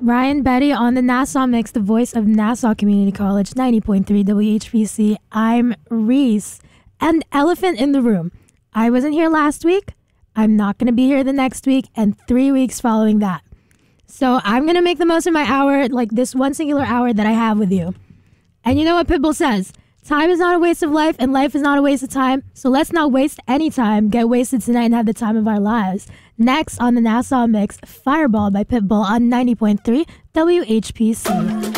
Ryan Betty on the Nassau Mix, the voice of Nassau Community College, 90.3 WHPC. I'm Reese. An elephant in the room. I wasn't here last week. I'm not going to be here the next week and 3 weeks following that. So I'm going to make the most of my hour, like this one singular hour that I have with you. And you know what Pitbull says? Time is not a waste of life, and life is not a waste of time. So let's not waste any time. Get wasted tonight and have the time of our lives. Next on the Nassau Mix, Fireball by Pitbull on 90.3 WHPC.